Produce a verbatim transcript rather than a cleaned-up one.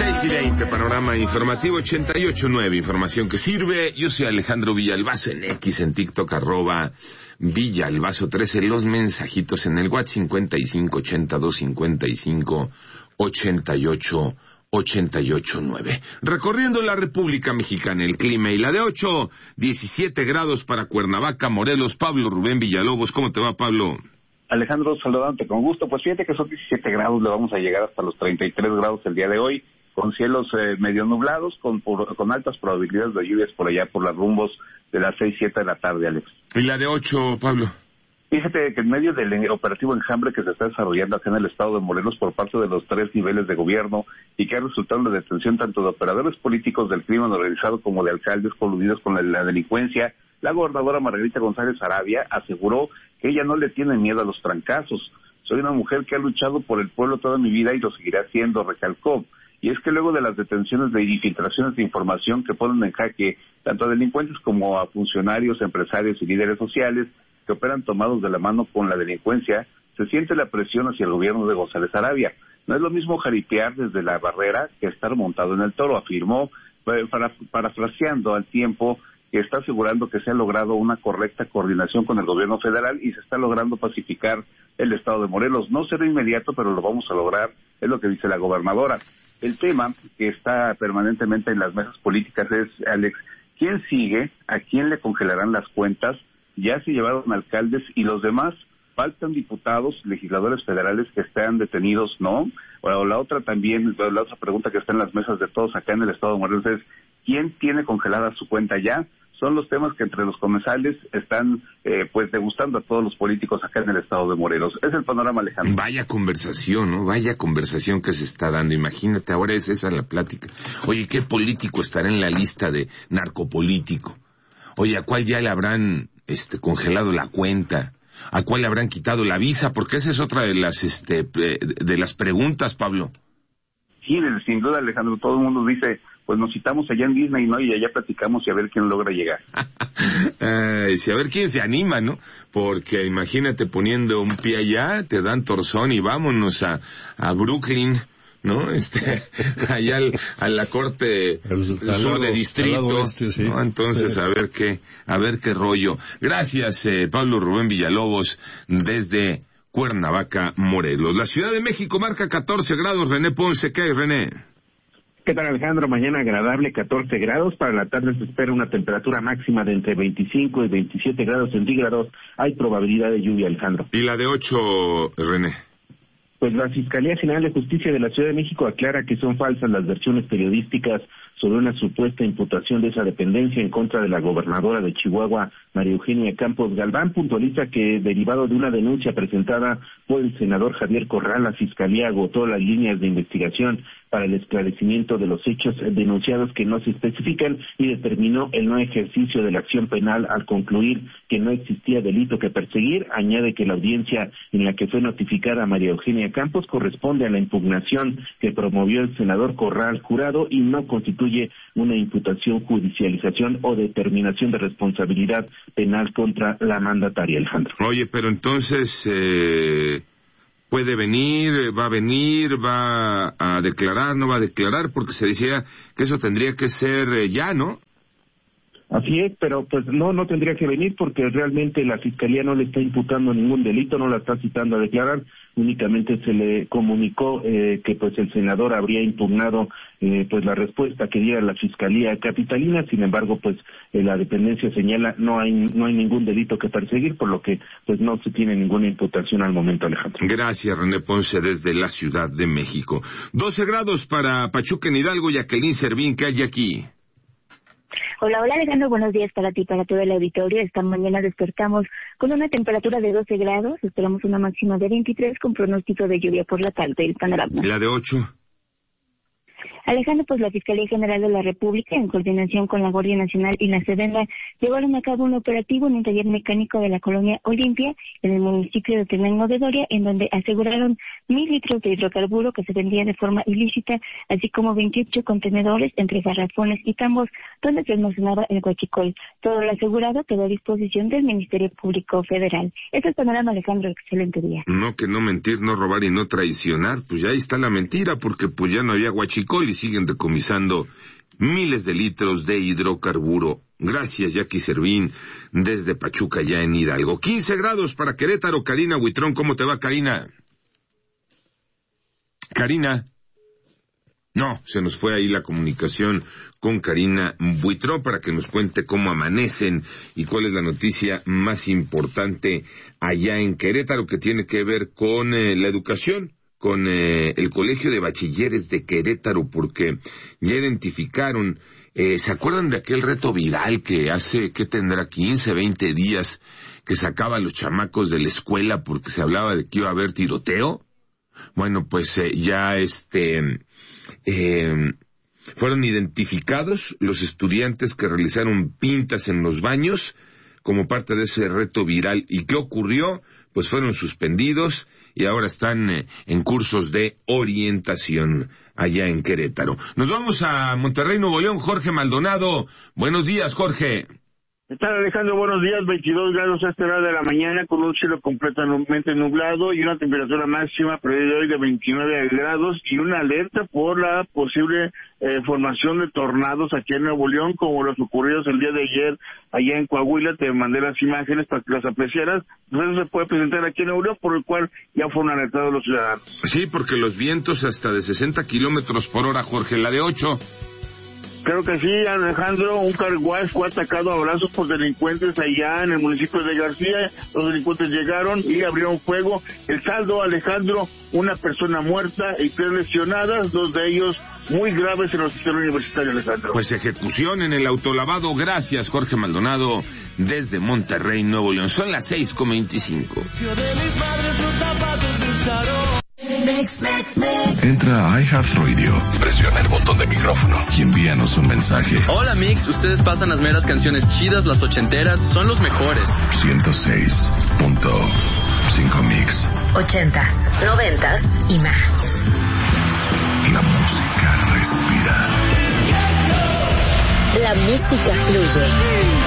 seis y veinte, panorama informativo ochenta y ocho nueve, información que sirve. Yo soy Alejandro Villalbazo en X, en TikTok, arroba Villalbazo trece, los mensajitos en el WhatsApp cincuenta y cinco ochenta y dos cincuenta y cinco ochenta y ocho ochenta y ocho nueve. Recorriendo la República Mexicana, el clima y la de ocho, diecisiete grados para Cuernavaca, Morelos. Pablo Rubén Villalobos, ¿cómo te va, Pablo? Alejandro, saludante con gusto. Pues fíjate que son diecisiete grados, le vamos a llegar hasta los treinta y tres grados el día de hoy, con cielos eh, medio nublados, con por, con altas probabilidades de lluvias por allá, por las rumbos de las seis, siete de la tarde, Alex. ¿Y la de ocho, Pablo? Fíjate que en medio del operativo Enjambre que se está desarrollando acá en el estado de Morelos por parte de los tres niveles de gobierno y que ha resultado en la detención tanto de operadores políticos del crimen organizado como de alcaldes coludidos con la, la delincuencia, la gobernadora Margarita González Arabia aseguró que ella no le tiene miedo a los trancazos. Soy una mujer que ha luchado por el pueblo toda mi vida y lo seguirá haciendo, recalcó. Y es que luego de las detenciones de y filtraciones de información que ponen en jaque tanto a delincuentes como a funcionarios, empresarios y líderes sociales que operan tomados de la mano con la delincuencia, se siente la presión hacia el gobierno de González Arabia. No es lo mismo jaripear desde la barrera que estar montado en el toro, afirmó, para, parafraseando al tiempo que está asegurando que se ha logrado una correcta coordinación con el gobierno federal y se está logrando pacificar el estado de Morelos. No será inmediato, pero lo vamos a lograr, es lo que dice la gobernadora. El tema que está permanentemente en las mesas políticas es, Alex, ¿quién sigue? ¿A quién le congelarán las cuentas? Ya se llevaron alcaldes y los demás. Faltan diputados, legisladores federales que están detenidos, ¿no? O la otra también, la otra pregunta que está en las mesas de todos acá en el estado de Morelos es, ¿quién tiene congelada su cuenta ya? Son los temas que entre los comensales están eh, pues degustando a todos los políticos acá en el estado de Morelos. Es el panorama, Alejandro. Vaya conversación, ¿no? Vaya conversación que se está dando. Imagínate, ahora es esa la plática. Oye, ¿qué político estará en la lista de narcopolítico? Oye, ¿a cuál ya le habrán este congelado la cuenta? ¿A cuál le habrán quitado la visa? Porque esa es otra de las este de las preguntas, Pablo. Sí, sin duda, Alejandro, todo el mundo dice, pues nos citamos allá en Disney, ¿no? Y allá platicamos y a ver quién logra llegar. Ay, sí, a ver quién se anima, ¿no? Porque imagínate poniendo un pie allá, te dan torzón y vámonos a, a Brooklyn, ¿no? Este, allá al, a la corte sur de distrito, este, sí. ¿No? Entonces, sí. a ver qué, a ver qué rollo. Gracias, eh, Pablo Rubén Villalobos, desde Cuernavaca, Morelos. La Ciudad de México marca catorce grados. René Ponce, ¿qué hay, René? ¿Qué tal, Alejandro? Mañana agradable, catorce grados. Para la tarde se espera una temperatura máxima de entre veinticinco y veintisiete grados centígrados. Hay probabilidad de lluvia, Alejandro. ¿Y la de ocho, René? Pues la Fiscalía General de Justicia de la Ciudad de México aclara que son falsas las versiones periodísticas sobre una supuesta imputación de esa dependencia en contra de la gobernadora de Chihuahua, María Eugenia Campos Galván. Puntualiza que, derivado de una denuncia presentada por el senador Javier Corral, la Fiscalía agotó las líneas de investigación para el esclarecimiento de los hechos denunciados que no se especifican y determinó el no ejercicio de la acción penal al concluir que no existía delito que perseguir. Añade que la audiencia en la que fue notificada María Eugenia Campos corresponde a la impugnación que promovió el senador Corral Jurado y no constituye una imputación, judicialización o determinación de responsabilidad penal contra la mandataria, Alejandro. Oye, pero entonces eh, puede venir, va a venir, va a declarar, no va a declarar, porque se decía que eso tendría que ser eh, ya, ¿no? Así es, pero pues no, no tendría que venir porque realmente la Fiscalía no le está imputando ningún delito, no la está citando a declarar, únicamente se le comunicó eh, que pues el senador habría impugnado eh, pues la respuesta que diera la Fiscalía Capitalina. Sin embargo, pues eh, la dependencia señala no hay no hay ningún delito que perseguir, por lo que pues no se tiene ninguna imputación al momento, Alejandro. Gracias, René Ponce, desde la Ciudad de México. doce grados para Pachuca en Hidalgo. Jacqueline Servín, ¿qué hay aquí? Hola, hola Alejandro, buenos días para ti, para todo el auditorio. Esta mañana despertamos con una temperatura de doce grados, esperamos una máxima de veintitrés con pronóstico de lluvia por la tarde. El panorama. ¿La de ocho? Alejandro, pues la Fiscalía General de la República, en coordinación con la Guardia Nacional y la Sedena, llevaron a cabo un operativo en un taller mecánico de la colonia Olimpia, en el municipio de Tenango de Doria, en donde aseguraron mil litros de hidrocarburo que se vendía de forma ilícita, así como veintiocho contenedores entre garrafones y tambos, donde se almacenaba el huachicol. Todo lo asegurado quedó a disposición del Ministerio Público Federal. Este es el panorama, Alejandro, excelente día. No, que no mentir, no robar y no traicionar, pues ya ahí está la mentira, porque pues ya no había huachicol y y siguen decomisando miles de litros de hidrocarburo. Gracias, Jackie Servín, desde Pachuca, ya en Hidalgo. quince grados para Querétaro. Karina Huitrón, ¿cómo te va, Karina? Karina. No, se nos fue ahí la comunicación con Karina Buitrón para que nos cuente cómo amanecen y cuál es la noticia más importante allá en Querétaro que tiene que ver con eh, la educación, con eh, el Colegio de Bachilleres de Querétaro, porque ya identificaron, eh, ¿se acuerdan de aquel reto viral que hace, qué tendrá, quince, veinte días, que sacaba a los chamacos de la escuela porque se hablaba de que iba a haber tiroteo? Bueno, pues eh, ya este... Eh, fueron identificados los estudiantes que realizaron pintas en los baños como parte de ese reto viral. ¿Y qué ocurrió? Pues fueron suspendidos y ahora están eh, en cursos de orientación allá en Querétaro. Nos vamos a Monterrey, Nuevo León. Jorge Maldonado. Buenos días, Jorge. ¿Qué tal, Alejandro? Buenos días. veintidós grados a esta hora de la mañana con un cielo completamente nublado y una temperatura máxima previa hoy de veintinueve grados y una alerta por la posible eh, formación de tornados aquí en Nuevo León, como los ocurridos el día de ayer allá en Coahuila. Te mandé las imágenes para que las apreciaras. Entonces se puede presentar aquí en Nuevo León, por el cual ya fueron alertados los ciudadanos. Sí, porque los vientos hasta de sesenta kilómetros por hora, Jorge, la de ocho. Creo que sí, Alejandro. Un car wash fue atacado a balazos por delincuentes allá en el municipio de García. Los delincuentes llegaron y abrieron fuego. El saldo, Alejandro, una persona muerta y tres lesionadas, dos de ellos muy graves en el sistema universitario, Alejandro. Pues ejecución en el autolavado. Gracias, Jorge Maldonado, desde Monterrey, Nuevo León. Son las seis con veinticinco. Entra a iHeartRadio, presiona el botón de micrófono y envíanos un mensaje. Hola, Mix, ustedes pasan las meras canciones chidas, las ochenteras, son los mejores. ciento seis punto cinco Mix. Ochentas, noventas y más. La música respira. La música fluye.